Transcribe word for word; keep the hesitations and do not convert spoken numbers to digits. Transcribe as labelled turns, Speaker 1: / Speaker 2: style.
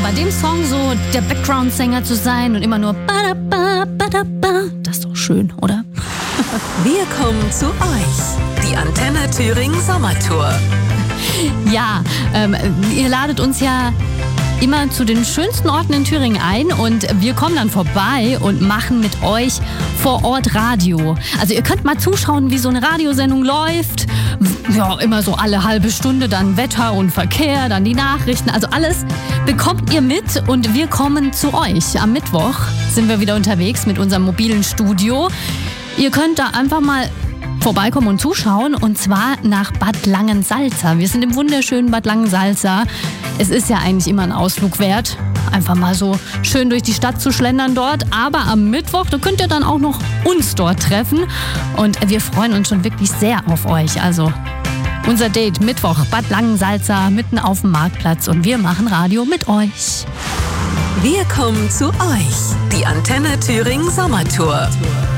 Speaker 1: bei dem Song so der Background-Sänger zu sein und immer nur ba-da-ba, ba-da-ba, das ist doch schön, oder?
Speaker 2: Wir kommen zu euch, die Antenne Thüringen Sommertour.
Speaker 1: Ja, ähm, ihr ladet uns ja immer zu den schönsten Orten in Thüringen ein und wir kommen dann vorbei und machen mit euch vor Ort Radio. Also ihr könnt mal zuschauen, wie so eine Radiosendung läuft. Ja, immer so alle halbe Stunde dann Wetter und Verkehr, dann die Nachrichten. Also alles bekommt ihr mit und wir kommen zu euch. Am Mittwoch sind wir wieder unterwegs mit unserem mobilen Studio. Ihr könnt da einfach mal vorbeikommen und zuschauen und zwar nach Bad Langensalza. Wir sind im wunderschönen Bad Langensalza. Es ist ja eigentlich immer ein Ausflug wert, einfach mal so schön durch die Stadt zu schlendern dort. Aber am Mittwoch, da könnt ihr dann auch noch uns dort treffen und wir freuen uns schon wirklich sehr auf euch. Also unser Date Mittwoch, Bad Langensalza, mitten auf dem Marktplatz und wir machen Radio mit euch.
Speaker 2: Wir kommen zu euch, die Antenne Thüringen Sommertour.